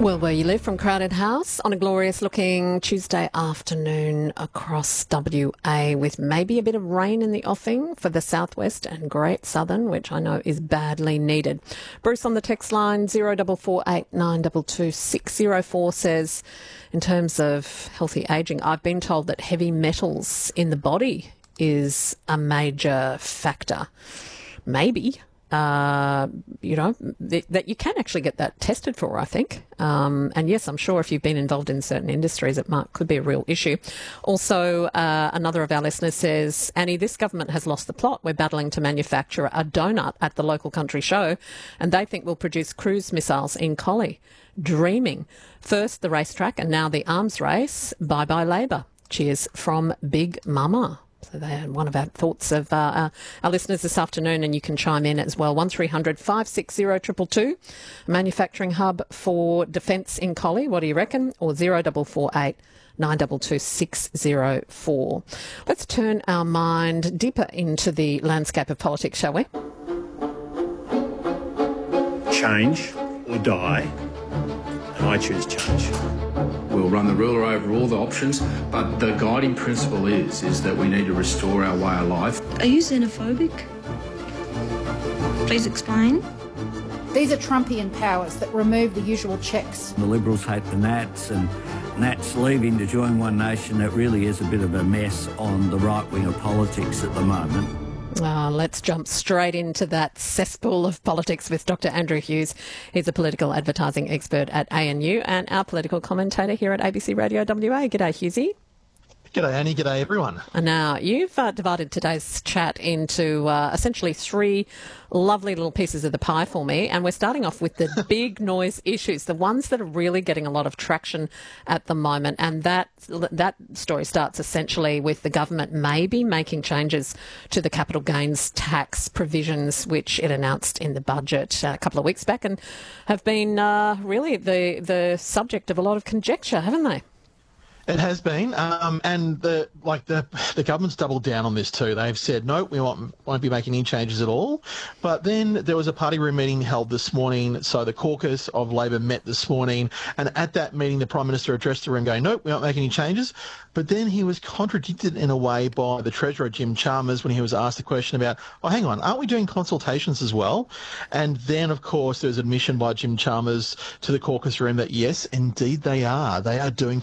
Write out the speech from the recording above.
Well, where you live from Crowded House on a glorious-looking Tuesday afternoon across WA with maybe a bit of rain in the offing for the southwest and Great Southern, which I know is badly needed. Bruce on the text line 0448 922 604 says, in terms of healthy ageing, I've been told that heavy metals in the body is a major factor. Maybe. That you can actually get that tested for, I think. And yes, I'm sure if you've been involved in certain industries, could be a real issue. Also, another of our listeners says, Annie, this government has lost the plot. We're battling to manufacture a donut at the local country show, and they think we'll produce cruise missiles in Collie. Dreaming. First the racetrack and now the arms race. Bye-bye Labor. Cheers from Big Mama. So they are one of our thoughts of our listeners this afternoon, and you can chime in as well. 1300 560 222, manufacturing hub for defence in Collie. What do you reckon? Or 0448 922 604. Let's turn our mind deeper into the landscape of politics, shall we? Change or die, and I choose change. We'll run the ruler over all the options, but the guiding principle is that we need to restore our way of life. Are you xenophobic? Please explain. These are Trumpian powers that remove the usual checks. The Liberals hate the Nats, and Nats leaving to join One Nation. It really is a bit of a mess on the right wing of politics at the moment. Let's jump straight into that cesspool of politics with Dr. Andrew Hughes. He's a political advertising expert at ANU and our political commentator here at ABC Radio WA. G'day, Hughesy. G'day, Annie. G'day, everyone. Now, you've divided today's chat into essentially three lovely little pieces of the pie for me, and we're starting off with the big noise issues, the ones that are really getting a lot of traction at the moment, and that story starts essentially with the government maybe making changes to the capital gains tax provisions, which it announced in the budget a couple of weeks back, and have been really the subject of a lot of conjecture, haven't they? It has been, and the government's doubled down on this too. They've said, no, we won't be making any changes at all. But then there was a party room meeting held this morning, so the caucus of Labor met this morning, and at that meeting the Prime Minister addressed the room going, no, we won't make any changes. But then he was contradicted in a way by the Treasurer, Jim Chalmers, when he was asked a question about, oh, hang on, aren't we doing consultations as well? And then, of course, there was admission by Jim Chalmers to the caucus room that, yes, indeed they are. They are doing